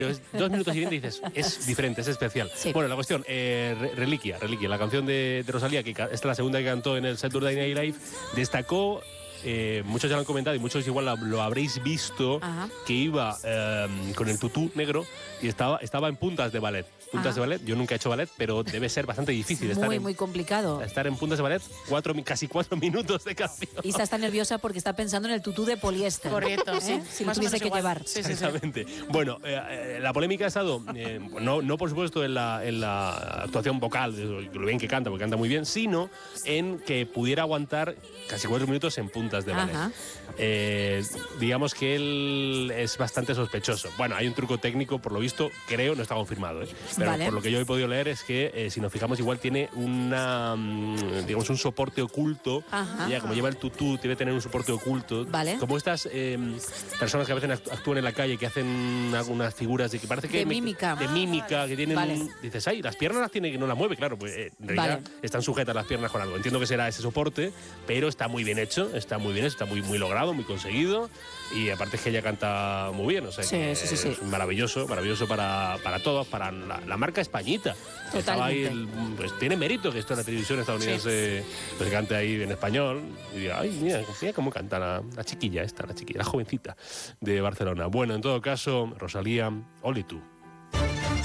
Pero 2 minutos y 20 dices, es diferente, es especial. Sí. Bueno, la cuestión, Reliquia, la canción de Rosalía, que esta es la segunda que cantó en el Saturday Night Live, destacó, muchos ya lo han comentado y muchos igual lo habréis visto, Ajá. que iba con el tutú negro y estaba en puntas de ballet. Puntas de ballet, yo nunca he hecho ballet, pero debe ser bastante difícil Muy complicado. estar en puntas de ballet casi 4 minutos de canción. Isa está nerviosa porque está pensando en el tutú de poliéster. Correcto, sí. Si lo Más o tuviese menos que igual. llevar. Sí, sí, sí. Exactamente. Bueno, la polémica ha estado, no por supuesto en la actuación vocal, lo bien que canta, porque canta muy bien, sino en que pudiera aguantar casi 4 minutos en puntas de ballet. Ajá. Digamos que él es bastante sospechoso. Bueno, hay un truco técnico, por lo visto, creo, no está confirmado, pero Vale. por lo que yo he podido leer es que, si nos fijamos, igual tiene digamos, un soporte oculto. Ajá. Ella, como lleva el tutú, debe tener un soporte oculto. Vale. Como estas personas que a veces actúan en la calle, que hacen algunas figuras de que parece que... De mímica. De mímica, que tienen Vale. dices, ay, las piernas las tiene que no las mueve, claro, pues en realidad Vale. están sujetas las piernas con algo. Entiendo que será ese soporte, pero está muy bien hecho, está muy logrado, muy conseguido. Y aparte es que ella canta muy bien, o sea Sí, que sí. es maravilloso para todos, para la marca Españita. Estaba ahí pues tiene mérito que esto en la televisión estadounidense pues cante ahí en español. Y diga, ay, mira cómo canta la chiquilla esta, la jovencita de Barcelona. Bueno, en todo caso, Rosalía, ole tú.